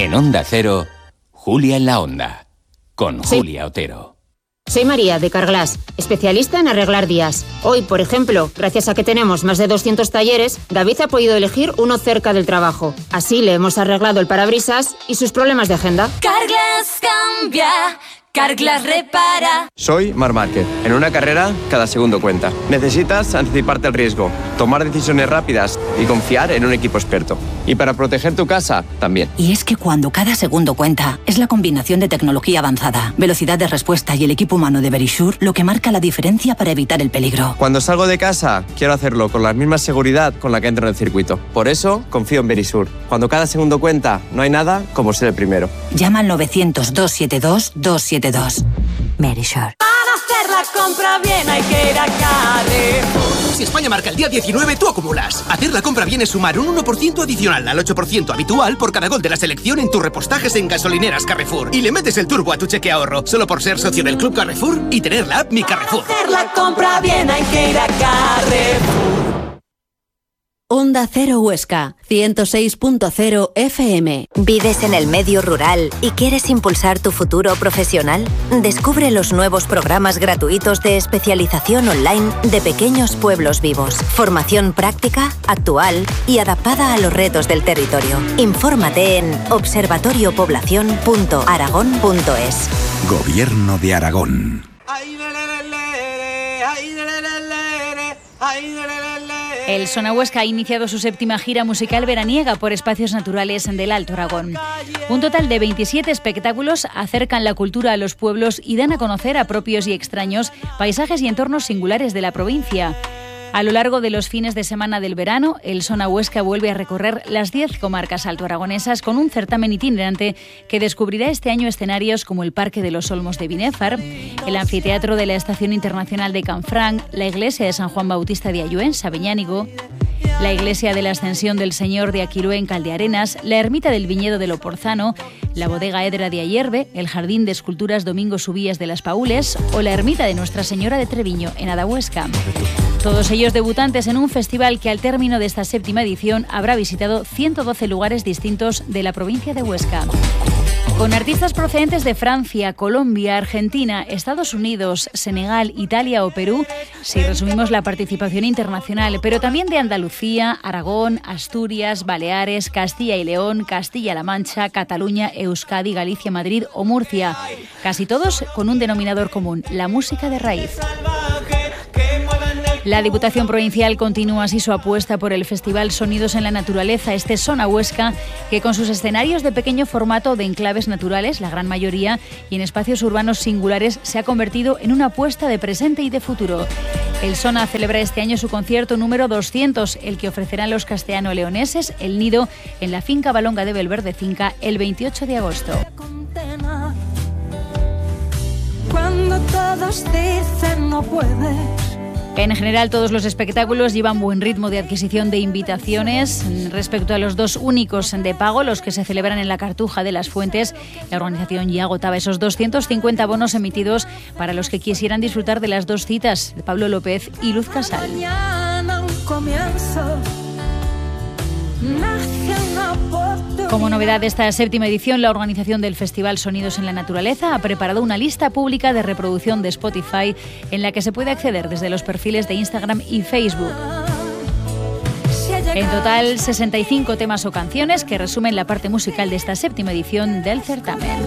En Onda Cero, Julia en la Onda, con Julia Otero. Soy María, de Carglass, especialista en arreglar días. Hoy, por ejemplo, gracias a que tenemos más de 200 talleres, David ha podido elegir uno cerca del trabajo. Así le hemos arreglado el parabrisas y sus problemas de agenda. Carglass cambia, Carglass repara. Soy Marc Márquez. En una carrera, cada segundo cuenta. Necesitas anticiparte al riesgo, tomar decisiones rápidas y confiar en un equipo experto. Y para proteger tu casa, también. Y es que cuando cada segundo cuenta, es la combinación de tecnología avanzada, velocidad de respuesta y el equipo humano de Verisure lo que marca la diferencia para evitar el peligro. Cuando salgo de casa, quiero hacerlo con la misma seguridad con la que entro en el circuito. Por eso, confío en Verisure. Cuando cada segundo cuenta, no hay nada como ser el primero. Llama al 900-272-272. Verisure. Para hacer la compra bien hay que ir a Carrefour. Si España marca el día 19, tú acumulas. Hacer la compra bien es sumar un 1% adicional al 8% habitual por cada gol de la selección en tus repostajes en gasolineras Carrefour. Y le metes el turbo a tu cheque ahorro, solo por ser socio del Club Carrefour y tener la app Mi Carrefour. Para hacer la compra bien hay que ir a Carrefour. Onda Cero Huesca, 106.0 FM. ¿Vives en el medio rural y quieres impulsar tu futuro profesional? Descubre los nuevos programas gratuitos de especialización online de Pequeños Pueblos Vivos. Formación práctica, actual y adaptada a los retos del territorio. Infórmate en observatoriopoblacion.aragón.es. Gobierno de Aragón. El Sona Huesca ha iniciado su 7ª gira musical veraniega por espacios naturales del Alto Aragón. Un total de 27 espectáculos acercan la cultura a los pueblos y dan a conocer a propios y extraños paisajes y entornos singulares de la provincia. A lo largo de los fines de semana del verano, el Sona Huesca vuelve a recorrer las 10 comarcas altoaragonesas con un certamen itinerante que descubrirá este año escenarios como el Parque de los Olmos de Binéfar, el Anfiteatro de la Estación Internacional de Canfranc, la Iglesia de San Juan Bautista de Ayuén, Sabeñánigo, la Iglesia de la Ascensión del Señor de Aquirué en Caldearenas, la Ermita del Viñedo de Loporzano, la Bodega Edra de Ayerbe, el Jardín de Esculturas Domingo Subías de las Paules o la Ermita de Nuestra Señora de Treviño en Adahuesca. Todos ellos debutantes en un festival que al término de esta 7ª edición habrá visitado 112 lugares distintos de la provincia de Huesca. Con artistas procedentes de Francia, Colombia, Argentina, Estados Unidos, Senegal, Italia o Perú, si resumimos la participación internacional, pero también de Andalucía, Aragón, Asturias, Baleares, Castilla y León, Castilla-La Mancha, Cataluña, Euskadi, Galicia, Madrid o Murcia. Casi todos con un denominador común, la música de raíz. La Diputación Provincial continúa así su apuesta por el Festival Sonidos en la Naturaleza, este Sona Huesca, que con sus escenarios de pequeño formato de enclaves naturales, la gran mayoría, y en espacios urbanos singulares, se ha convertido en una apuesta de presente y de futuro. El Sona celebra este año su concierto número 200, el que ofrecerán los castellano-leoneses El Nido en la finca Balonga de Belverde Finca el 28 de agosto. Cuando todos dicen no puedes. En general, todos los espectáculos llevan buen ritmo de adquisición de invitaciones. Respecto a los 2 únicos de pago, los que se celebran en la Cartuja de las Fuentes, la organización ya agotaba esos 250 bonos emitidos para los que quisieran disfrutar de las 2 citas, de Pablo López y Luz Casal. Como novedad de esta 7ª edición, la organización del Festival Sonidos en la Naturaleza ha preparado una lista pública de reproducción de Spotify en la que se puede acceder desde los perfiles de Instagram y Facebook. En total, 65 temas o canciones que resumen la parte musical de esta 7ª edición del certamen.